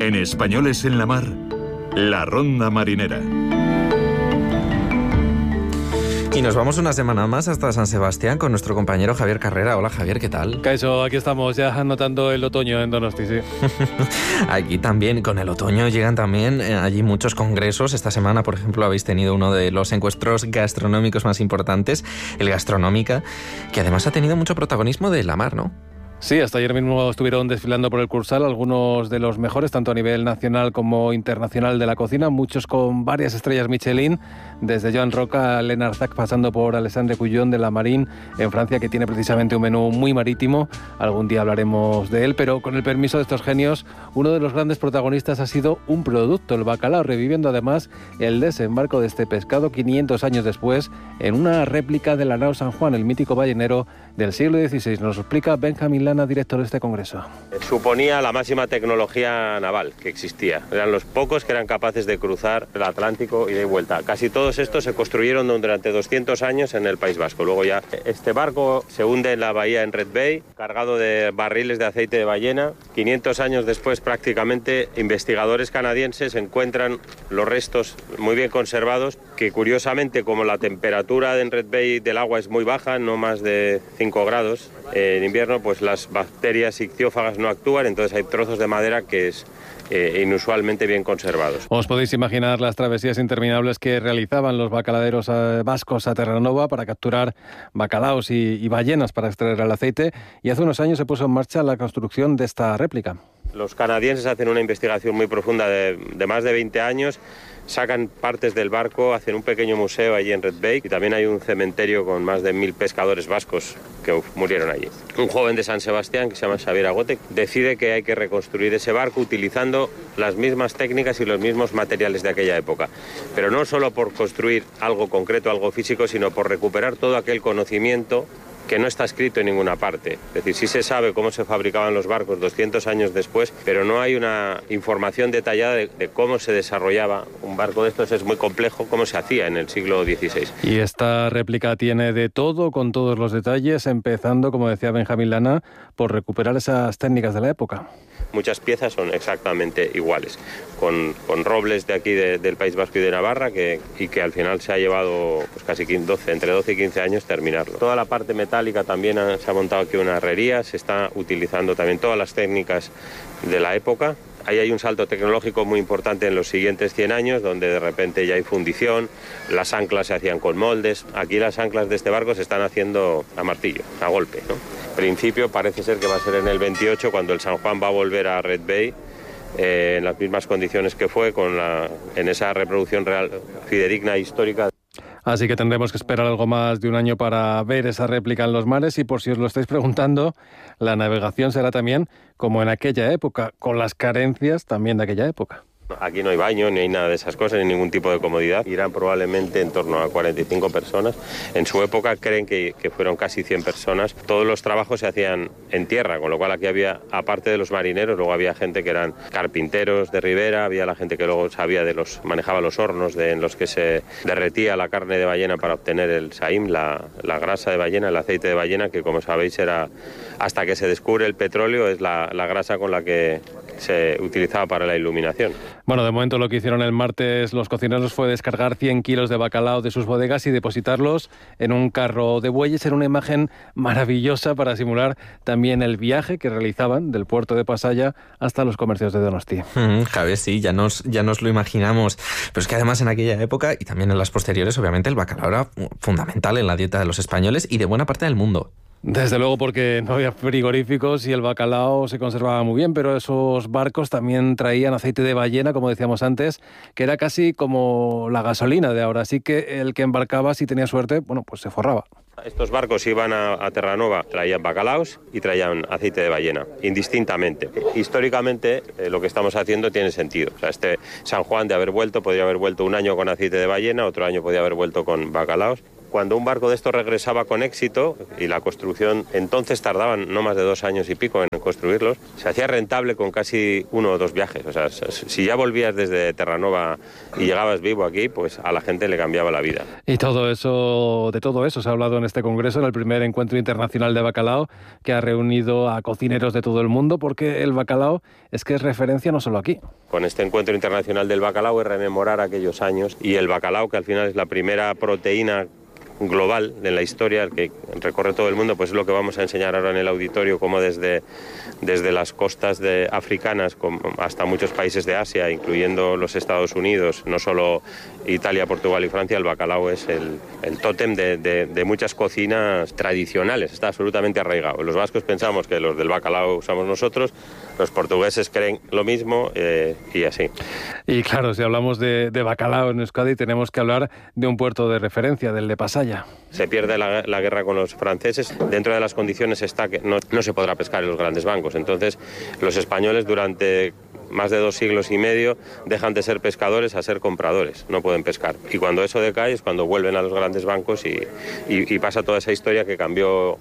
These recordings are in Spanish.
En Españoles en la Mar, la Ronda Marinera. Y nos vamos una semana más hasta San Sebastián con nuestro compañero Javier Carrera. Hola Javier, ¿qué tal? Kaixo, aquí estamos ya anotando el otoño en Donosti, sí. Aquí también, con el otoño llegan también allí muchos congresos. Esta semana, por ejemplo, habéis tenido uno de los encuentros gastronómicos más importantes, el Gastronómica, que además ha tenido mucho protagonismo de la mar, ¿no? Sí, hasta ayer mismo estuvieron desfilando por el Cursal algunos de los mejores, tanto a nivel nacional como internacional de la cocina, muchos con varias estrellas Michelin, desde Joan Roca a Lena Arzac, pasando por Alexandre Cullón de la Marine en Francia, que tiene precisamente un menú muy marítimo. Algún día hablaremos de él, pero con el permiso de estos genios, uno de los grandes protagonistas ha sido un producto, el bacalao, reviviendo además el desembarco de este pescado 500 años después en una réplica de la nao San Juan, el mítico ballenero del siglo XVI. Nos lo explica Benjamín Lana, director de este congreso. Suponía la máxima tecnología naval que existía. Eran los pocos que eran capaces de cruzar el Atlántico y de vuelta. Casi todos estos se construyeron durante 200 años en el País Vasco. Luego ya este barco se hunde en la bahía en Red Bay, cargado de barriles de aceite de ballena. 500 años después, prácticamente, investigadores canadienses encuentran los restos muy bien conservados, que curiosamente, como la temperatura en Red Bay del agua es muy baja, no más de 5 grados, en invierno pues las bacterias ictiófagas no actúan, entonces hay trozos de madera que es inusualmente bien conservados. Os podéis imaginar las travesías interminables que realizaban los bacaladeros vascos a Terranova para capturar bacalaos y ballenas para extraer el aceite, y hace unos años se puso en marcha la construcción de esta réplica. Los canadienses hacen una investigación muy profunda de más de 20 años, sacan partes del barco, hacen un pequeño museo allí en Red Bay, y también hay un cementerio con más de 1000 pescadores vascos que murieron allí. Un joven de San Sebastián, que se llama Xavier Agote, decide que hay que reconstruir ese barco utilizando las mismas técnicas y los mismos materiales de aquella época. Pero no solo por construir algo concreto, algo físico, sino por recuperar todo aquel conocimiento que no está escrito en ninguna parte. Es decir, sí se sabe cómo se fabricaban los barcos 200 años después, pero no hay una información detallada de cómo se desarrollaba un barco de estos. Es muy complejo cómo se hacía en el siglo XVI. Y esta réplica tiene de todo, con todos los detalles, empezando, como decía Benjamín Lana, por recuperar esas técnicas de la época. Muchas piezas son exactamente iguales, con robles de aquí del País Vasco y de Navarra, y que al final se ha llevado pues casi entre 12 y 15 años terminarlo. Toda la parte metálica también se ha montado aquí una herrería, se está utilizando también todas las técnicas de la época. Ahí hay un salto tecnológico muy importante en los siguientes 100 años, donde de repente ya hay fundición, las anclas se hacían con moldes. Aquí las anclas de este barco se están haciendo a martillo, a golpe, ¿no? En principio parece ser que va a ser en el 28 cuando el San Juan va a volver a Red Bay, en las mismas condiciones que fue, en esa reproducción real, fidedigna e histórica. Así que tendremos que esperar algo más de un año para ver esa réplica en los mares, y por si os lo estáis preguntando, la navegación será también como en aquella época, con las carencias también de aquella época. Aquí no hay baño, ni hay nada de esas cosas, ni ningún tipo de comodidad. Irán probablemente en torno a 45 personas. En su época creen que fueron casi 100 personas. Todos los trabajos se hacían en tierra, con lo cual aquí había, aparte de los marineros, luego había gente que eran carpinteros de ribera, había la gente que luego manejaba los hornos en los que se derretía la carne de ballena para obtener el saim, la grasa de ballena, el aceite de ballena, que como sabéis era, hasta que se descubre el petróleo, es la grasa con la que se utilizaba para la iluminación. Bueno, de momento lo que hicieron el martes los cocineros fue descargar 100 kilos de bacalao de sus bodegas y depositarlos en un carro de bueyes, en una imagen maravillosa para simular también el viaje que realizaban del puerto de Pasaya hasta los comercios de Donosti. Javier, sí, ya nos lo imaginamos. Pero es que además en aquella época y también en las posteriores, obviamente el bacalao era fundamental en la dieta de los españoles y de buena parte del mundo. Desde luego, porque no había frigoríficos y el bacalao se conservaba muy bien, pero esos barcos también traían aceite de ballena, como decíamos antes, que era casi como la gasolina de ahora. Así que el que embarcaba, si tenía suerte, bueno, pues se forraba. Estos barcos iban a Terranova, traían bacalaos y traían aceite de ballena, indistintamente. Históricamente, lo que estamos haciendo tiene sentido. O sea, este San Juan, de haber vuelto, podría haber vuelto un año con aceite de ballena, otro año podría haber vuelto con bacalaos. cuando un barco de estos regresaba con éxito, y la construcción entonces tardaban no más de 2 años y pico en construirlos, se hacía rentable con casi 1 o 2 viajes. O sea, si ya volvías desde Terranova y llegabas vivo aquí, pues a la gente le cambiaba la vida. Y de todo eso se ha hablado en este congreso, en el primer encuentro internacional de bacalao, que ha reunido a cocineros de todo el mundo, porque el bacalao es que es referencia no solo aquí. Con este encuentro internacional del bacalao es rememorar aquellos años, y el bacalao, que al final es la primera proteína global de la historia, el que recorre todo el mundo, pues es lo que vamos a enseñar ahora en el auditorio, como desde las costas africanas hasta muchos países de Asia, incluyendo los Estados Unidos, no solo Italia, Portugal y Francia, el bacalao es el tótem de muchas cocinas tradicionales, está absolutamente arraigado. Los vascos pensamos que los del bacalao usamos nosotros, los portugueses creen lo mismo, y así. Y claro, si hablamos de bacalao en Euskadi, tenemos que hablar de un puerto de referencia, del de Pasaia. Se pierde la guerra con los franceses. Dentro de las condiciones está que no se podrá pescar en los grandes bancos. Entonces, los españoles durante más de 2 siglos y medio dejan de ser pescadores a ser compradores. No pueden pescar. Y cuando eso decae es cuando vuelven a los grandes bancos y pasa toda esa historia que cambió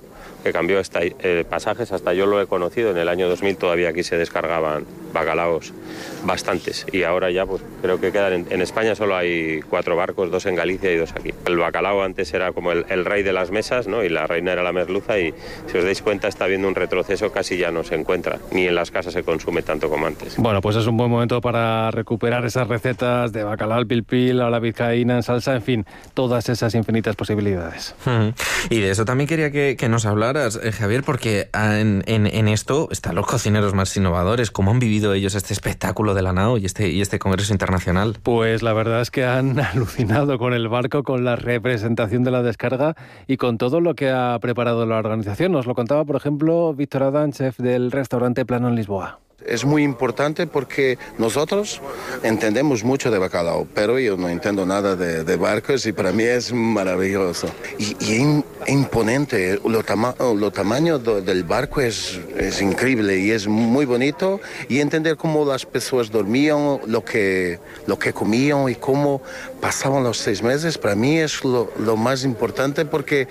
pasajes. Hasta yo lo he conocido. En el año 2000 todavía aquí se descargaban bacalaos bastantes, y ahora ya pues creo que quedan en España solo hay 4 barcos, 2 en Galicia y 2 aquí. El bacalao antes era como el rey de las mesas, ¿no? Y la reina era la merluza, y si os dais cuenta está habiendo un retroceso, casi ya no se encuentra, ni en las casas se consume tanto como antes. Bueno, pues es un buen momento para recuperar esas recetas de bacalao al pil-pil, a la vizcaína en salsa, en fin, todas esas infinitas posibilidades. Y de eso también quería que nos hablaras, Javier, porque en esto están los cocineros más innovadores. ¿Cómo han vivido ellos este espectáculo de la nao y este congreso internacional? Pues la verdad es que han alucinado con el barco, con la representación de la descarga y con todo lo que ha preparado la organización. Nos lo contaba, por ejemplo, Víctor Adán, chef del restaurante Plano en Lisboa. Es muy importante porque nosotros entendemos mucho de bacalao, pero yo no entiendo nada de barcos, y para mí es maravilloso. Y imponente, lo tamaño del barco es increíble y es muy bonito, y entender cómo las personas dormían, lo que comían y cómo pasaban los 6 meses, para mí es lo más importante, porque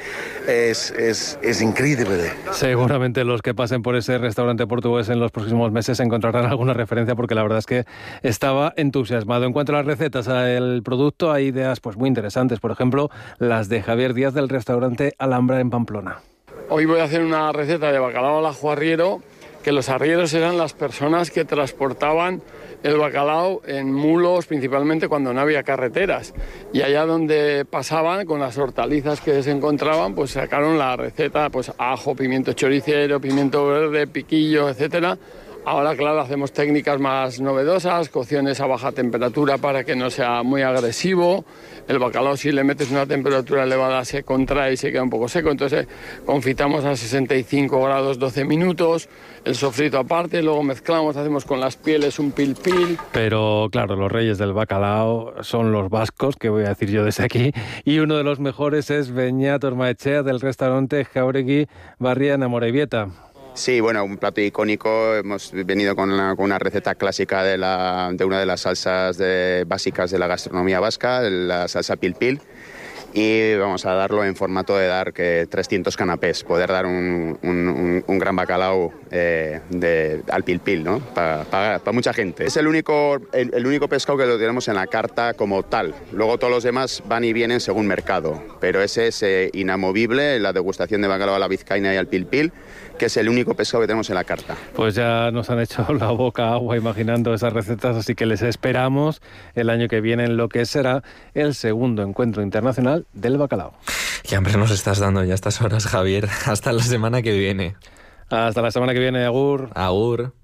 es increíble. Seguramente los que pasen por ese restaurante portugués en los próximos meses encontrarán alguna referencia, porque la verdad es que estaba entusiasmado. En cuanto a las recetas, al producto, hay ideas pues muy interesantes. Por ejemplo, las de Javier Díaz del restaurante Alhambra en Pamplona. Hoy voy a hacer una receta de bacalao al ajo arriero, que los arrieros eran las personas que transportaban el bacalao en mulos, principalmente cuando no había carreteras. Y allá donde pasaban, con las hortalizas que se encontraban, pues sacaron la receta, pues ajo, pimiento choricero, pimiento verde, piquillo, etcétera. Ahora, claro, hacemos técnicas más novedosas, cocciones a baja temperatura para que no sea muy agresivo. El bacalao, si le metes una temperatura elevada, se contrae y se queda un poco seco. Entonces, confitamos a 65 grados 12 minutos, el sofrito aparte, luego mezclamos, hacemos con las pieles un pil-pil. Pero, claro, los reyes del bacalao son los vascos, que voy a decir yo desde aquí, y uno de los mejores es Beñat Ormaechea, del restaurante Jauregui Barria en Amorebieta. Sí, bueno, un plato icónico. Hemos venido con una receta clásica de una de las salsas básicas de la gastronomía vasca, la salsa pil-pil. Y vamos a darlo en formato de dar 300 canapés, poder dar un gran bacalao al pil-pil, ¿no? Para mucha gente. Es el único pescado que lo tenemos en la carta como tal. Luego todos los demás van y vienen según mercado, pero ese es inamovible, la degustación de bacalao a la vizcaína y al pil-pil, que es el único pescado que tenemos en la carta. Pues ya nos han hecho la boca agua imaginando esas recetas, así que les esperamos el año que viene en lo que será el segundo encuentro internacional del bacalao. Qué hambre nos estás dando ya a estas horas, Javier. Hasta la semana que viene. Hasta la semana que viene, agur. Agur.